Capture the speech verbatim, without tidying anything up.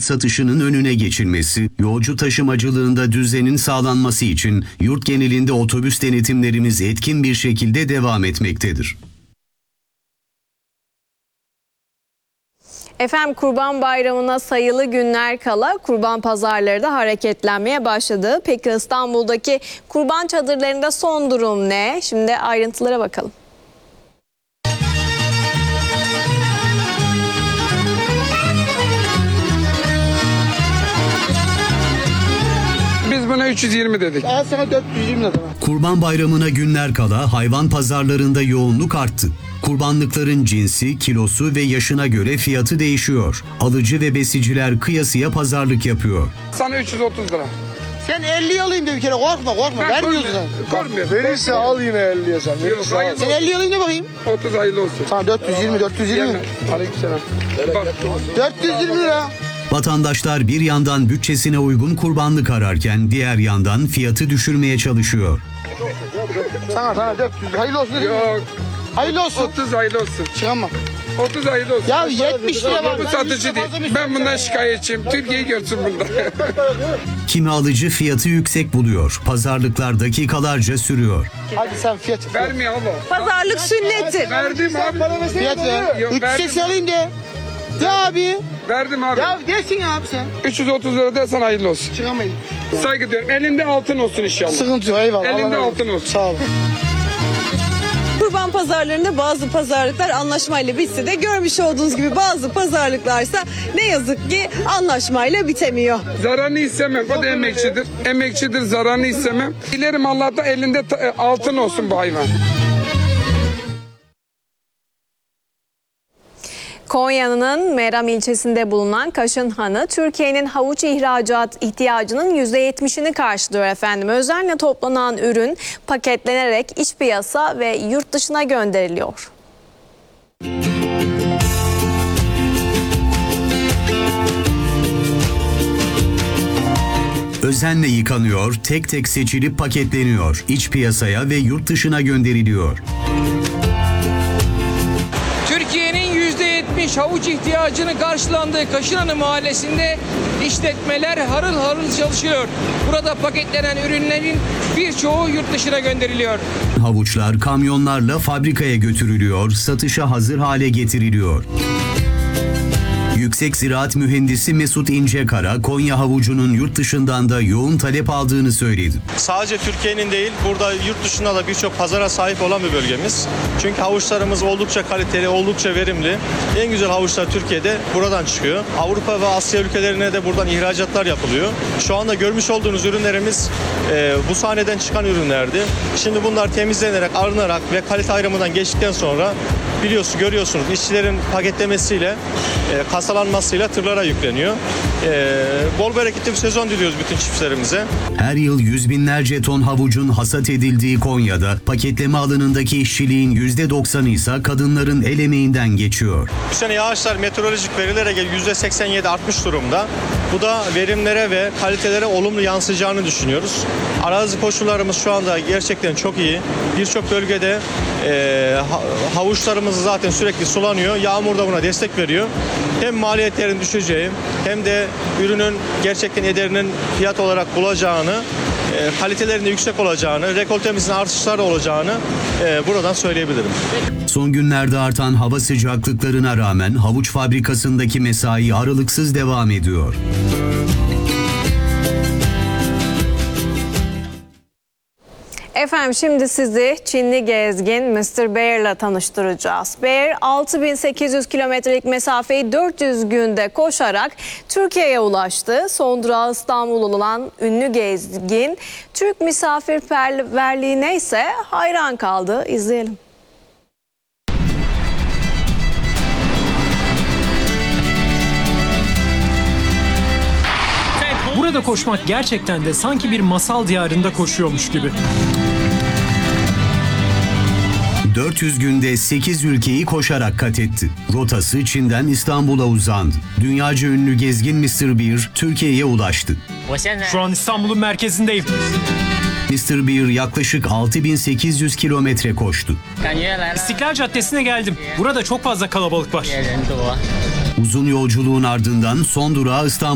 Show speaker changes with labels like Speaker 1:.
Speaker 1: satışının önüne geçilmesi, yolcu taşımacılığında düzenin sağlanması için yurt genelinde otobüs denetimlerimiz etkin bir şekilde devam etmektedir.
Speaker 2: Efendim, Kurban Bayramı'na sayılı günler kala kurban pazarları da hareketlenmeye başladı. Peki İstanbul'daki kurban çadırlarında son durum ne? Şimdi ayrıntılara bakalım.
Speaker 3: Biz buna üç yüz yirmi dedik.
Speaker 4: Al sana dört yüz yirmi dedim.
Speaker 1: Kurban Bayramı'na günler kala hayvan pazarlarında yoğunluk arttı. Kurbanlıkların cinsi, kilosu ve yaşına göre fiyatı değişiyor. Alıcı ve besiciler kıyasıya pazarlık yapıyor.
Speaker 3: Sana üç yüz otuz lira.
Speaker 4: Sen elli alayım de bir kere, korkma korkma,
Speaker 3: Ben
Speaker 4: vermiyorsun sen.
Speaker 3: Korkmuyorum.
Speaker 5: Verirse al yine elliye sen. Verirse al.
Speaker 4: Sen elli alayım de bakayım.
Speaker 3: otuz hayırlı olsun.
Speaker 4: Sana dört yüz yirmi, dört yüz yirmi.
Speaker 3: Aleykümselam. Bak.
Speaker 4: dört yüz yirmi lira.
Speaker 1: Vatandaşlar bir yandan bütçesine uygun kurbanlık ararken diğer yandan fiyatı düşürmeye çalışıyor.
Speaker 4: Sana sana dört yüz, hayırlı olsun.
Speaker 3: Yok.
Speaker 4: Hayırlı olsun.
Speaker 3: otuz hayırlı olsun.
Speaker 4: Çıkamam.
Speaker 3: otuz hayırlı olsun.
Speaker 4: Ya yetmiş lira var.
Speaker 3: Bu satıcı değil. Ben bundan şikayetçiyim. Türkiye'yi görsün bunda.
Speaker 1: Kimi alıcı fiyatı yüksek buluyor. Pazarlıklar dakikalarca sürüyor.
Speaker 4: Hadi sen fiyat.
Speaker 3: Vermiyor abla.
Speaker 2: Pazarlık sünneti.
Speaker 3: Verdim abi.
Speaker 4: Fiyat ver.
Speaker 3: Yok,
Speaker 4: üç yüz seksen alayım de. De abi.
Speaker 3: Verdim abi.
Speaker 4: Ya desin abi sen.
Speaker 3: üç yüz otuz lira da sana hayırlı olsun.
Speaker 4: Çıkamayın.
Speaker 3: Saygı duyuyorum. Elinde altın olsun inşallah.
Speaker 4: Sıkıntı yok, eyvallah.
Speaker 3: Elinde
Speaker 4: Allah razı
Speaker 3: altın olsun.
Speaker 4: Sağ ol.
Speaker 6: Kurban pazarlarında bazı pazarlıklar anlaşmayla bitse de görmüş olduğunuz gibi bazı pazarlıklarsa ne yazık ki anlaşmayla bitemiyor.
Speaker 3: Zararını istemem. O da emekçidir. Emekçidir, zararını istemem. Dilerim Allah'tan elinde ta- altın olsun bu hayvan.
Speaker 2: Konya'nın Meram ilçesinde bulunan Kaşın Hanı, Türkiye'nin havuç ihracat ihtiyacının yüzde yetmişini karşılıyor efendim. Özenle toplanan ürün paketlenerek iç piyasa ve yurt dışına gönderiliyor.
Speaker 1: Özenle yıkanıyor, tek tek seçilip paketleniyor, iç piyasaya ve yurt dışına gönderiliyor.
Speaker 7: Türkiye'nin yüzde yetmiş havuç ihtiyacını karşılandığı Kaşınhanı mahallesinde işletmeler harıl harıl çalışıyor. Burada paketlenen ürünlerin birçoğu yurt dışına gönderiliyor.
Speaker 1: Havuçlar kamyonlarla fabrikaya götürülüyor, satışa hazır hale getiriliyor. Yüksek Ziraat Mühendisi Mesut İncekara, Konya havucunun yurt dışından da yoğun talep aldığını söyledi.
Speaker 8: Sadece Türkiye'nin değil, burada yurt dışında da birçok pazara sahip olan bir bölgemiz. Çünkü havuçlarımız oldukça kaliteli, oldukça verimli. En güzel havuçlar Türkiye'de buradan çıkıyor. Avrupa ve Asya ülkelerine de buradan ihracatlar yapılıyor. Şu anda görmüş olduğunuz ürünlerimiz e, bu sahneden çıkan ürünlerdi. Şimdi bunlar temizlenerek, arınarak ve kalite ayrımından geçtikten sonra biliyorsunuz, görüyorsunuz işçilerin paketlemesiyle, e, kasalanmasıyla tırlara yükleniyor. E, bol bereketli bir sezon diliyoruz bütün çiftçilerimize.
Speaker 1: Her yıl yüz binlerce ton havucun hasat edildiği Konya'da paketleme alanındaki işçiliğin yüzde doksanı ise kadınların el emeğinden geçiyor.
Speaker 8: Bu sene yağışlar meteorolojik verilere göre yüzde seksen yedi artmış durumda. Bu da verimlere ve kalitelere olumlu yansıyacağını düşünüyoruz. Arazi koşullarımız şu anda gerçekten çok iyi. Birçok bölgede e, havuçlarımız zaten sürekli sulanıyor. Yağmur da buna destek veriyor. Hem maliyetlerin düşeceği hem de ürünün gerçekten ederinin fiyat olarak bulacağını, e, kalitelerinin yüksek olacağını, rekoltemizin artışlar olacağını e, buradan söyleyebilirim.
Speaker 1: Son günlerde artan hava sıcaklıklarına rağmen havuç fabrikasındaki mesai aralıksız devam ediyor.
Speaker 2: Efendim, şimdi sizi Çinli gezgin mister Bear'la tanıştıracağız. Bear altı bin sekiz yüz kilometrelik mesafeyi dört yüz günde koşarak Türkiye'ye ulaştı. Son durağı İstanbul olan ünlü gezgin Türk misafirperverliğine ise hayran kaldı. İzleyelim.
Speaker 9: Burada koşmak gerçekten de sanki bir masal diyarında koşuyormuş gibi.
Speaker 1: dört yüz günde sekiz ülkeyi koşarak kat etti. Rotası Çin'den İstanbul'a uzandı. Dünyaca ünlü gezgin mister Bear Türkiye'ye ulaştı.
Speaker 9: Şu an İstanbul'un merkezindeyim.
Speaker 1: mister Bear yaklaşık altı bin sekiz yüz kilometre koştu.
Speaker 9: İstiklal Caddesi'ne geldim. Burada çok fazla kalabalık var.
Speaker 1: Uzun yolculuğun ardından son durağı İstanbul.